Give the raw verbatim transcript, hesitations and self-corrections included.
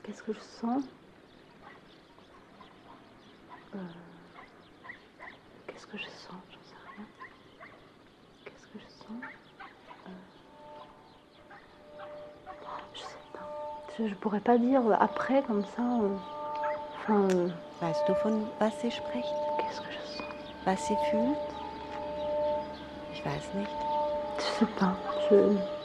Qu'est-ce que je sens? euh, Qu'est-ce que je sens? J'en sais rien. Qu'est-ce que je sens? euh, Je sais pas. Je, je pourrais pas dire après comme ça. euh, Enfin, euh, Weißt du, von was sie spricht? qu'est-ce que je sens? Was sie fühlt? Ich weiß nicht. Je sais pas. Je...